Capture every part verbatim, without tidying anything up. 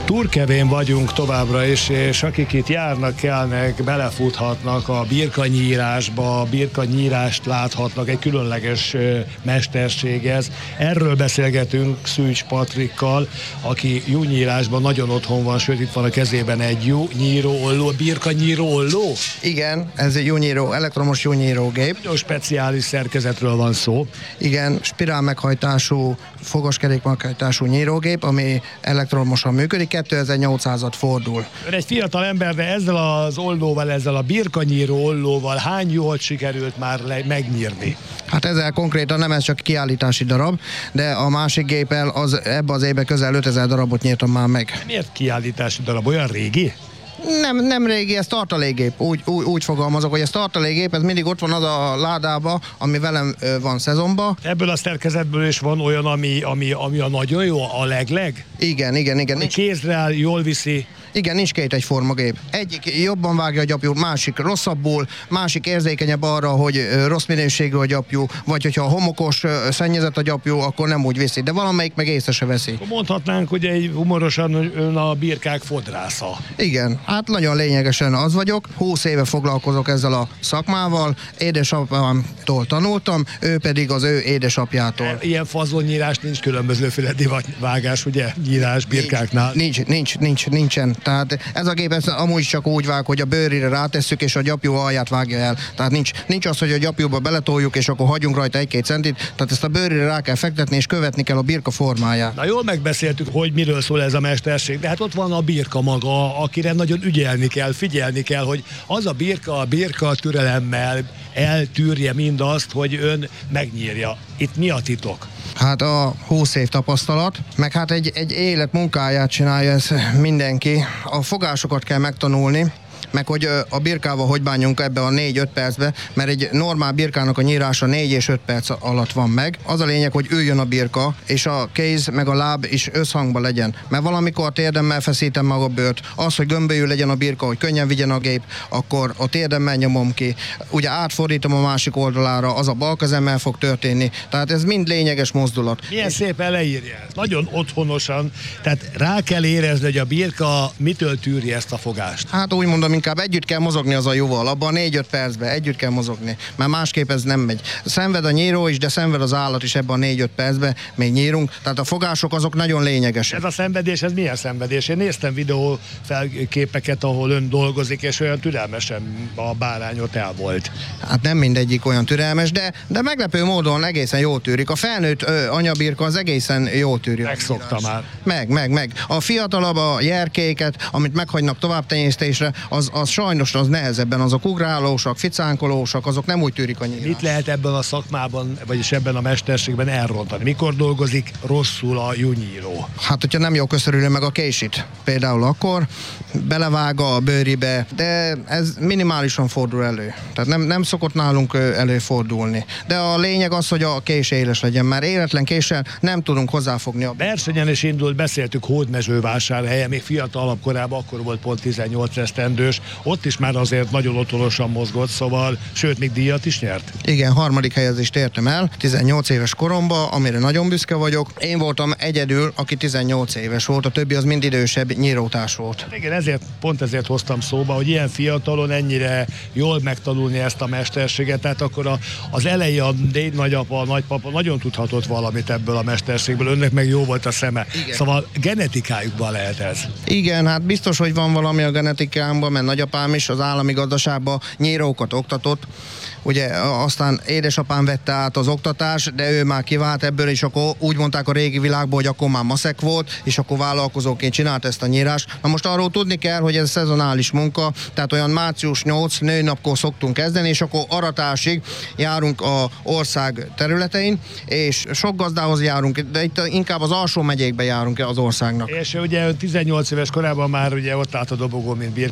Turkevén vagyunk továbbra is, és akik itt járnak, kelnek, belefuthatnak a birkanyírásba, a birkanyírást láthatnak, egy különleges mesterség ez. Erről beszélgetünk Szűcs Patrikkal, aki júnyírásban nagyon otthon van, sőt itt van a kezében egy jú, nyíró olló, birkanyíró olló? Igen, ez egy júnyíró, elektromos júnyírógép. Nagyon speciális szerkezetről van szó. Igen, spirál meghajtású, fogaskerék meghajtású nyírógép, ami elektromosan működik, kétezer-nyolcszázat fordul. Ön egy fiatal ember, de ezzel az ollóval, ezzel a birkanyíró ollóval hány juhot sikerült már le- megnyírni? Hát ezzel konkrétan nem ez csak kiállítási darab, de a másik géppel az, ebbe az évben közel ötezer darabot nyírtam már meg. Miért kiállítási darab? Olyan régi? Nem, nem régi, ez tartalékgép. Úgy, úgy, úgy fogalmazok, hogy ez tartalékgép, ez mindig ott van az a ládába, ami velem ö, van szezonban. Ebből a szerkezetből is van olyan, ami, ami, ami a nagyon jó, a legleg? Igen, igen, igen. Ami Nincs, kézre áll, jól viszi. igen, nincs két egyforma gép. Egyik jobban vágja a gyapjú, másik rosszabbul, másik érzékenyebb arra, hogy ö, rossz minőségű a gyapjú, vagy hogyha homokos, ö, szennyezett a gyapjú, akkor nem úgy viszi, de valamelyik meg észre se veszi. Mondhatnánk, hogy egy humorosan ön a birkák fodrásza. Igen, hát nagyon lényegesen az vagyok. húsz éve foglalkozok ezzel a szakmával, édesapámtól tanultam, ő pedig az ő édesapjától. Ilyen fazonnyírás nincs, különbözőféle divatvágás, ugye, nyírás birkáknál. Nincs, nincs, nincs, nincsen. Tehát ez a gép ez amúgy csak úgy vág, hogy a bőrére rátesszük, és a gyapjú alját vágja el. Tehát nincs, nincs az, hogy a gyapjúba beletoljuk, és akkor hagyjunk rajta egy-két centit. Tehát ezt a bőrére rá kell fektetni, és követni kell a birka formáját. Na jól megbeszéltük, hogy miről szól ez a mesterség, de hát ott van a birka maga, akire nagyon ügyelni kell, figyelni kell, hogy az a birka, a birka türelemmel eltűrje mindazt, hogy ön megnyírja. Itt mi a titok? Hát a húsz év tapasztalat, meg hát egy, egy élet munkáját csinálja ez mindenki. A fogásokat kell megtanulni, meg hogy a birkával hogy bánjunk ebbe a négy-öt percbe, mert egy normál birkának a nyírása négy és öt perc alatt van meg. Az a lényeg, hogy üljön a birka, és a kéz meg a láb is összhangban legyen. Mert valamikor térdemmel feszítem meg a bőrt, az, hogy gömbölyű legyen a birka, hogy könnyen vigyen a gép, akkor a térdemmel nyomom ki. Ugye átfordítom a másik oldalára, az a bal kezemmel fog történni. Tehát ez mind lényeges mozdulat. Milyen szépen leírja ezt. Nagyon otthonosan, tehát rá kell érezni, hogy a birka mitől tűri ezt a fogást. Hát úgy mondom, inkább együtt kell mozogni az a jóval, abban a négy-öt percben együtt kell mozogni, mert másképp ez nem megy. Szenved a nyíró is, de szenved az állat is ebben a négy-öt percben, még nyírunk, tehát a fogások azok nagyon lényegesek. Ez a szenvedés, ez milyen szenvedés? Én néztem videó felképeket, ahol ön dolgozik, és olyan türelmesen a bárány ott el volt. Hát nem mindegyik olyan türelmes, de, de meglepő módon egészen jól tűrik. A felnőtt ö, anyabirka az egészen jól tűri. Megszokta már. Meg, meg, meg. A fiatalabb, a jerkéket, amit meghagynak továbbtenyésztésre, az, az sajnos az nehezebben, azok ugrálósak, ficánkolósak, azok nem úgy tűrik a nyírás. Mit lehet ebben a szakmában, vagyis ebben a mesterségben elrontani? Mikor dolgozik rosszul a júnyíró? Hát, hogyha nem jó köszörülő meg a késit, például akkor belevága a bőribe, de ez minimálisan fordul elő. Tehát nem, nem szokott nálunk előfordulni. De a lényeg az, hogy a kés éles legyen, mert életlen késsel nem tudunk hozzáfogni. A versenyen is indult, beszéltük Hódmezővásárhelyen, még fiatalabb korában, akkor volt pont tizennyolc esztendős, ott is már azért nagyon otthonosan mozgott, szóval, sőt, még díjat is nyert. Igen, harmadik helyezést értem el, tizennyolc éves koromban, amire nagyon büszke vagyok. Én voltam egyedül, aki tizennyolc éves volt, a többi az mind idősebb nyírótárs volt. Igen, ezért, pont ezért hoztam szóba, hogy ilyen fiatalon ennyire jól megtanulni ezt a mesterséget, tehát akkor a, az elején a déd nagyapa, a nagypapa nagyon tudhatott valamit ebből a mesterségből, önnek meg jó volt a szeme. Igen. Szóval genetikájukban lehet ez. Igen, hát biztos, hogy van valami a genetikámban, mert nagyapám is az állami gazdaságban nyírókat oktatott. Ugye aztán édesapám vette át az oktatást, de ő már kivált ebből, és akkor úgy mondták a régi világban, hogy akkor már maszek volt, és akkor vállalkozóként csinált ezt a nyírást. Na most arról tudni kell, hogy ez szezonális munka, tehát olyan március nyolc nőnapkor szoktunk kezdeni, és akkor aratásig járunk a ország területein, és sok gazdához járunk, de itt inkább az alsó megyékbe járunk az országnak. És ugye tizennyolc éves korában már ugye ott állt a dobogó, mint birkanyíró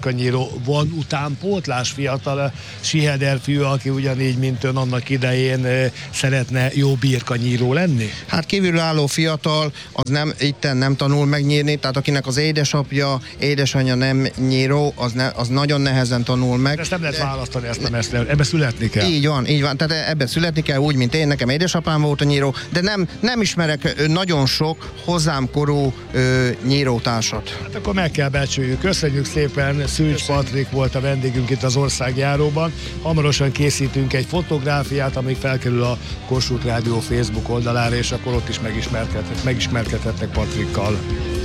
van utánpótlás, fiatal Sihederfiú, aki ugyanígy, mint ön annak idején szeretne jó birkanyíró lenni? Hát kívülálló fiatal, az nem, itten nem tanul megnyírni, tehát akinek az édesapja, édesanyja nem nyíró, az, ne, az nagyon nehezen tanul meg. De ezt nem lehet választani, ezt a mestert, ebbe születni kell. Így van, így van, tehát ebbe születni kell, úgy, mint én, nekem édesapám volt a nyíró, de nem, nem ismerek nagyon sok hozzám korú ö, nyírótársat. Hát akkor meg kell becsüljük. Köszönjük szépen, Szűcs Patrik volt a vendégünk itt az Országjáróban. Hamarosan készítünk egy fotográfiát, amíg felkerül a Kossuth Rádió Facebook oldalára, és akkor ott is megismerkedhetnek, megismerkedhetnek Patrikkal.